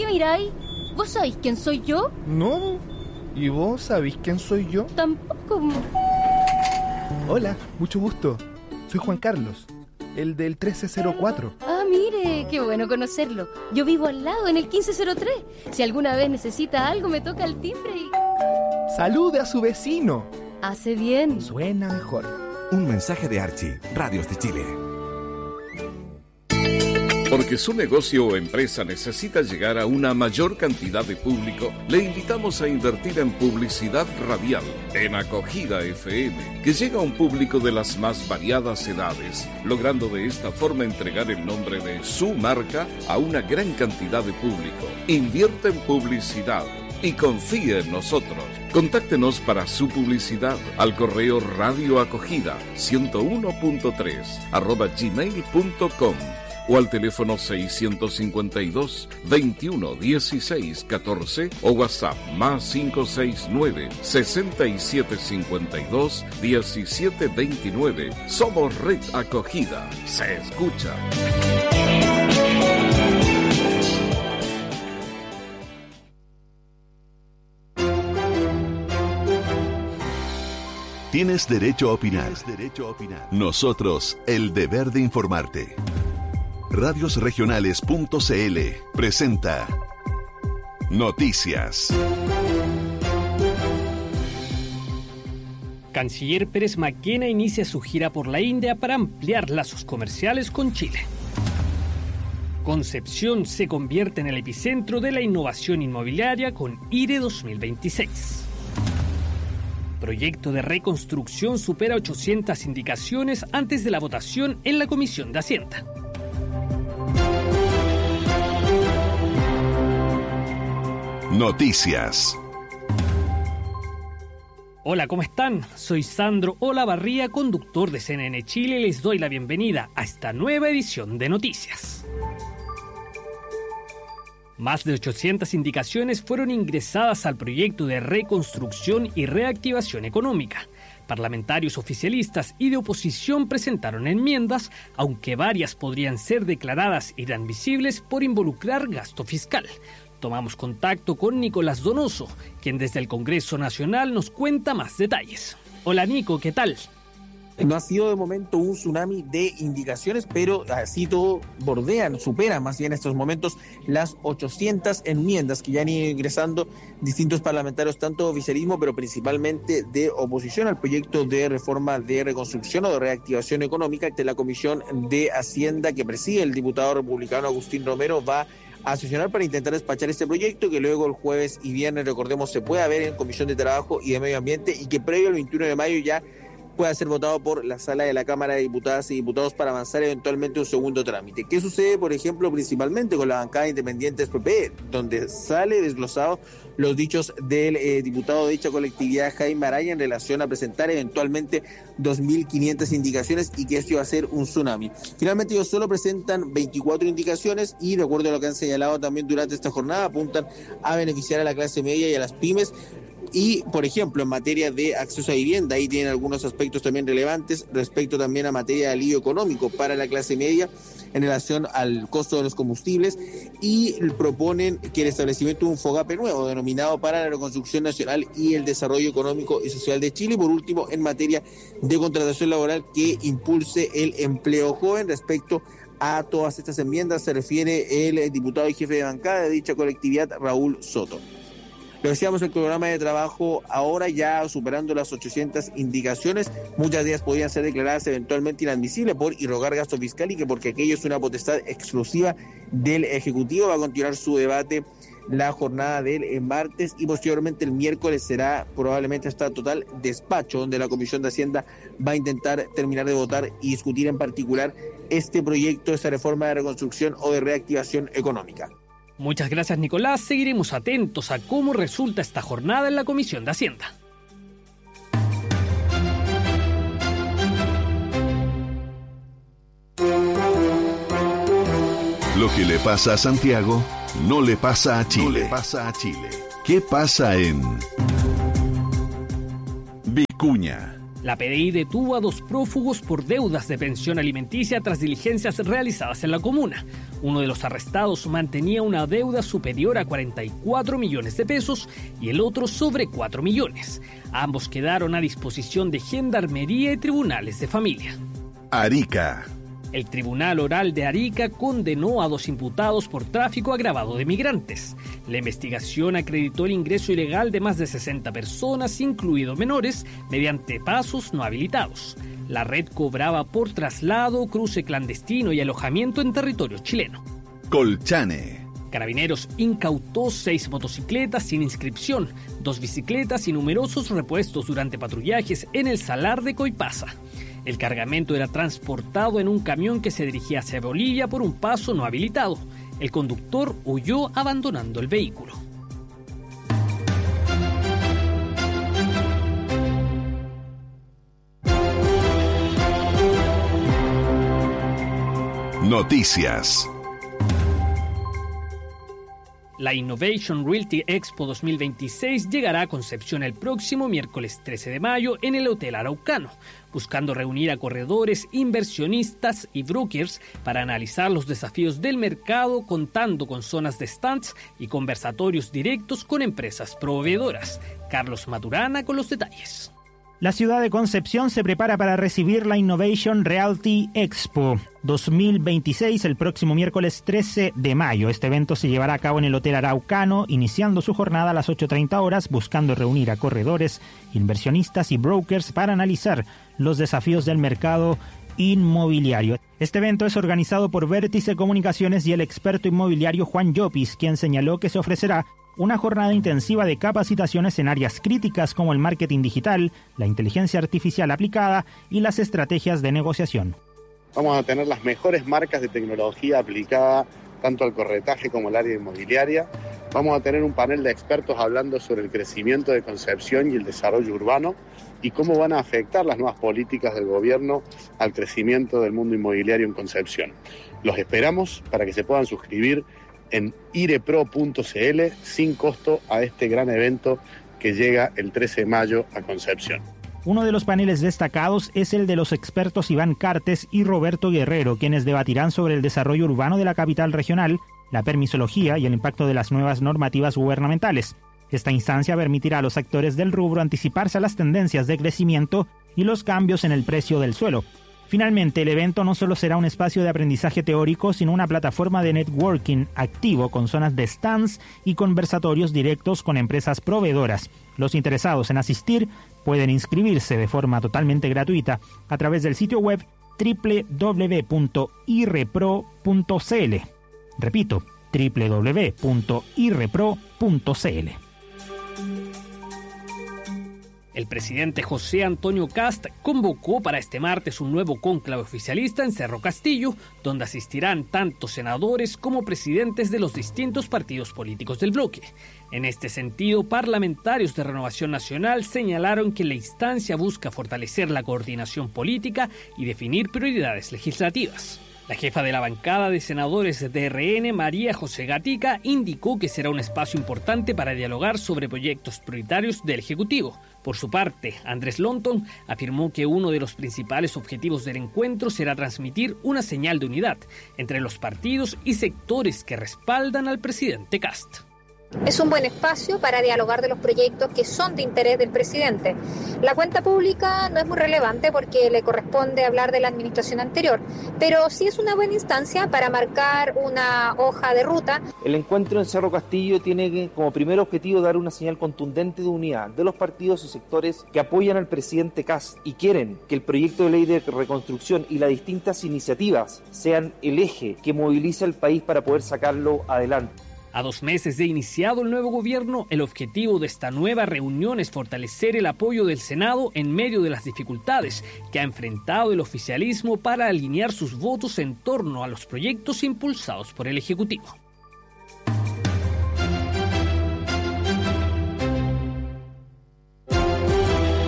qué miráis? ¿Vos sabéis quién soy yo? No. ¿Y vos sabéis quién soy yo? Tampoco. Hola, mucho gusto. Soy Juan Carlos, el del 1304. Ah, mire, qué bueno conocerlo. Yo vivo al lado, en el 1503. Si alguna vez necesita algo, me toca el timbre y... ¡Salude a su vecino! Hace bien. Suena mejor. Un mensaje de Archie, Radios de Chile. Porque su negocio o empresa necesita llegar a una mayor cantidad de público, le invitamos a invertir en publicidad radial, en Acogida FM, que llega a un público de las más variadas edades, logrando de esta forma entregar el nombre de su marca a una gran cantidad de público. Invierte en publicidad y confíe en nosotros. Contáctenos para su publicidad al correo radioacogida101.3 @gmail.com o al teléfono 652 21 16 14 o WhatsApp +569 67 52 17 29. Somos Red Acogida. Se escucha. Tienes derecho a opinar. Nosotros, el deber de informarte. Radiosregionales.cl presenta Noticias. Canciller Pérez Maquena inicia su gira por la India para ampliar lazos comerciales con Chile. Concepción se convierte en el epicentro de la innovación inmobiliaria con IRE 2026. Proyecto de reconstrucción supera 800 indicaciones antes de la votación en la Comisión de Hacienda. Noticias. Hola, ¿cómo están? Soy Sandro Olavarría, conductor de CNN Chile, y les doy la bienvenida a esta nueva edición de Noticias. Más de 800 indicaciones fueron ingresadas al proyecto de reconstrucción y reactivación económica. Parlamentarios oficialistas y de oposición presentaron enmiendas, aunque varias podrían ser declaradas inadmisibles por involucrar gasto fiscal. Tomamos contacto con Nicolás Donoso, quien desde el Congreso Nacional nos cuenta más detalles. Hola Nico, ¿qué tal? No ha sido de momento un tsunami de indicaciones, pero así todo superan más bien en estos momentos las 800 enmiendas que ya han ido ingresando distintos parlamentarios, tanto de oficialismo, pero principalmente de oposición al proyecto de reforma de reconstrucción o de reactivación económica que la Comisión de Hacienda que preside el diputado republicano Agustín Romero va a sesionar para intentar despachar este proyecto que luego el jueves y viernes, recordemos, se pueda ver en Comisión de Trabajo y de Medio Ambiente y que previo al 21 de mayo ya pueda ser votado por la sala de la Cámara de Diputadas y Diputados para avanzar eventualmente un segundo trámite. ¿Qué sucede, por ejemplo, principalmente con la bancada independiente PP, donde sale desglosado los dichos del diputado de dicha colectividad, Jaime Araya, en relación a presentar eventualmente 2.500 indicaciones y que esto iba a ser un tsunami? Finalmente ellos solo presentan 24 indicaciones y, de acuerdo a lo que han señalado también durante esta jornada, apuntan a beneficiar a la clase media y a las pymes. Y, por ejemplo, en materia de acceso a vivienda, ahí tienen algunos aspectos también relevantes respecto también a materia de alivio económico para la clase media en relación al costo de los combustibles, y proponen que el establecimiento de un FOGAPE nuevo denominado para la reconstrucción nacional y el desarrollo económico y social de Chile. Y por último, en materia de contratación laboral, que impulse el empleo joven. Respecto a todas estas enmiendas se refiere el diputado y jefe de bancada de dicha colectividad, Raúl Soto. Lo decíamos, el programa de trabajo ahora ya superando las 800 indicaciones, muchas de ellas podrían ser declaradas eventualmente inadmisibles por irrogar gasto fiscal y que porque aquello es una potestad exclusiva del Ejecutivo. Va a continuar su debate la jornada del martes y posteriormente el miércoles será probablemente hasta total despacho, donde la Comisión de Hacienda va a intentar terminar de votar y discutir en particular este proyecto, esta reforma de reconstrucción o de reactivación económica. Muchas gracias, Nicolás. Seguiremos atentos a cómo resulta esta jornada en la Comisión de Hacienda. Lo que le pasa a Santiago no le pasa a Chile. ¿Qué pasa en Vicuña? La PDI detuvo a 2 prófugos por deudas de pensión alimenticia tras diligencias realizadas en la comuna. Uno de los arrestados mantenía una deuda superior a 44 millones de pesos y el otro sobre 4 millones. Ambos quedaron a disposición de Gendarmería y tribunales de familia. Arica. El Tribunal Oral de Arica condenó a 2 imputados por tráfico agravado de migrantes. La investigación acreditó el ingreso ilegal de más de 60 personas, incluidos menores, mediante pasos no habilitados. La red cobraba por traslado, cruce clandestino y alojamiento en territorio chileno. Colchane. Carabineros incautó 6 motocicletas sin inscripción, 2 bicicletas y numerosos repuestos durante patrullajes en el Salar de Coipasa. El cargamento era transportado en un camión que se dirigía hacia Bolivia por un paso no habilitado. El conductor huyó abandonando el vehículo. Noticias. La Innovation Realty Expo 2026 llegará a Concepción el próximo miércoles 13 de mayo en el Hotel Araucano, buscando reunir a corredores, inversionistas y brokers para analizar los desafíos del mercado, contando con zonas de stands y conversatorios directos con empresas proveedoras. Carlos Maturana con los detalles. La ciudad de Concepción se prepara para recibir la Innovation Realty Expo 2026 el próximo miércoles 13 de mayo. Este evento se llevará a cabo en el Hotel Araucano, iniciando su jornada a las 8:30 horas, buscando reunir a corredores, inversionistas y brokers para analizar los desafíos del mercado inmobiliario. Este evento es organizado por Vértice Comunicaciones y el experto inmobiliario Juan Llopis, quien señaló que se ofrecerá una jornada intensiva de capacitaciones en áreas críticas como el marketing digital, la inteligencia artificial aplicada y las estrategias de negociación. Vamos a tener las mejores marcas de tecnología aplicada tanto al corretaje como al área inmobiliaria. Vamos a tener un panel de expertos hablando sobre el crecimiento de Concepción y el desarrollo urbano y cómo van a afectar las nuevas políticas del gobierno al crecimiento del mundo inmobiliario en Concepción. Los esperamos para que se puedan suscribir en irepro.cl sin costo a este gran evento que llega el 13 de mayo a Concepción. Uno de los paneles destacados es el de los expertos Iván Cartes y Roberto Guerrero, quienes debatirán sobre el desarrollo urbano de la capital regional, la permisología y el impacto de las nuevas normativas gubernamentales. Esta instancia permitirá a los actores del rubro anticiparse a las tendencias de crecimiento y los cambios en el precio del suelo. Finalmente, el evento no solo será un espacio de aprendizaje teórico, sino una plataforma de networking activo con zonas de stands y conversatorios directos con empresas proveedoras. Los interesados en asistir pueden inscribirse de forma totalmente gratuita a través del sitio web www.irrepro.cl. Repito, www.irrepro.cl. El presidente José Antonio Kast convocó para este martes un nuevo cónclave oficialista en Cerro Castillo, donde asistirán tanto senadores como presidentes de los distintos partidos políticos del bloque. En este sentido, parlamentarios de Renovación Nacional señalaron que la instancia busca fortalecer la coordinación política y definir prioridades legislativas. La jefa de la bancada de senadores de RN, María José Gatica, indicó que será un espacio importante para dialogar sobre proyectos prioritarios del Ejecutivo. Por su parte, Andrés Lonton afirmó que uno de los principales objetivos del encuentro será transmitir una señal de unidad entre los partidos y sectores que respaldan al presidente Kast. Es un buen espacio para dialogar de los proyectos que son de interés del presidente. La cuenta pública no es muy relevante porque le corresponde hablar de la administración anterior, pero sí es una buena instancia para marcar una hoja de ruta. El encuentro en Cerro Castillo tiene como primer objetivo dar una señal contundente de unidad de los partidos y sectores que apoyan al presidente Kast y quieren que el proyecto de ley de reconstrucción y las distintas iniciativas sean el eje que moviliza al país para poder sacarlo adelante. A 2 meses de iniciado el nuevo gobierno, el objetivo de esta nueva reunión es fortalecer el apoyo del Senado en medio de las dificultades que ha enfrentado el oficialismo para alinear sus votos en torno a los proyectos impulsados por el Ejecutivo.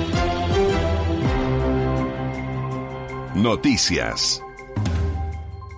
Noticias.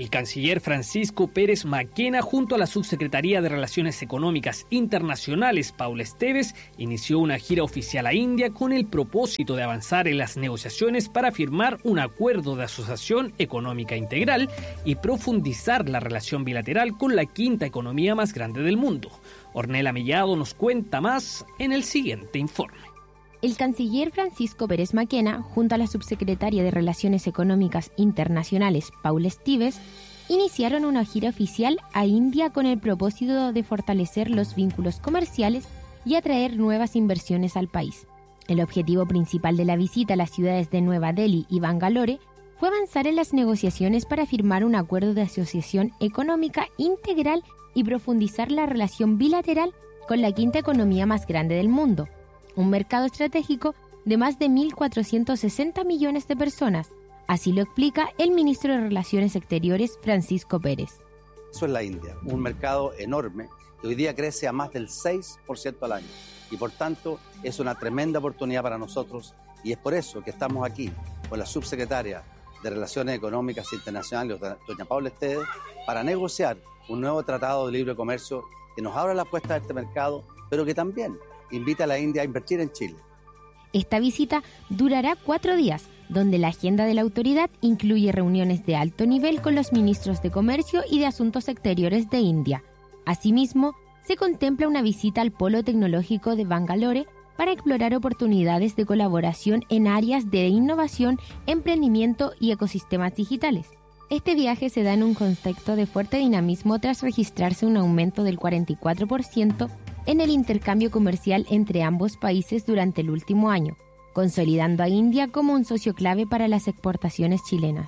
El canciller Francisco Pérez Maquena, junto a la Subsecretaría de Relaciones Económicas Internacionales, Paula Esteves, inició una gira oficial a India con el propósito de avanzar en las negociaciones para firmar un acuerdo de asociación económica integral y profundizar la relación bilateral con la quinta economía más grande del mundo. Ornella Mellado nos cuenta más en el siguiente informe. El canciller Francisco Pérez Maquena, junto a la subsecretaria de Relaciones Económicas Internacionales, Paula Esteves, iniciaron una gira oficial a India con el propósito de fortalecer los vínculos comerciales y atraer nuevas inversiones al país. El objetivo principal de la visita a las ciudades de Nueva Delhi y Bangalore fue avanzar en las negociaciones para firmar un acuerdo de asociación económica integral y profundizar la relación bilateral con la quinta economía más grande del mundo, un mercado estratégico de más de 1.460 millones de personas. Así lo explica el ministro de Relaciones Exteriores, Francisco Pérez. Eso es la India, un mercado enorme que hoy día crece a más del 6% al año y por tanto es una tremenda oportunidad para nosotros y es por eso que estamos aquí con la subsecretaria de Relaciones Económicas Internacionales, doña Paula Esteves, para negociar un nuevo tratado de libre comercio que nos abra la puerta de este mercado, pero que también invita a la India a invertir en Chile. Esta visita durará 4 días, donde la agenda de la autoridad incluye reuniones de alto nivel con los ministros de Comercio y de Asuntos Exteriores de India. Asimismo, se contempla una visita al Polo Tecnológico de Bangalore para explorar oportunidades de colaboración en áreas de innovación, emprendimiento y ecosistemas digitales. Este viaje se da en un contexto de fuerte dinamismo tras registrarse un aumento del 44% en el intercambio comercial entre ambos países durante el último año, consolidando a India como un socio clave para las exportaciones chilenas.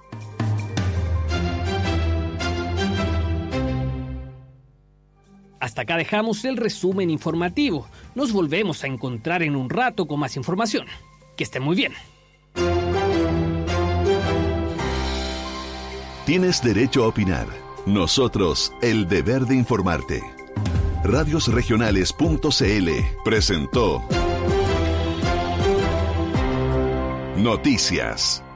Hasta acá dejamos el resumen informativo. Nos volvemos a encontrar en un rato con más información. Que estén muy bien. Tienes derecho a opinar. Nosotros, el deber de informarte. Radiosregionales.cl presentó Noticias.